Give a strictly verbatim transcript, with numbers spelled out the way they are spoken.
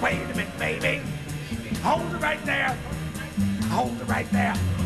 Wait a minute, baby. Hold it right there. Hold it right there.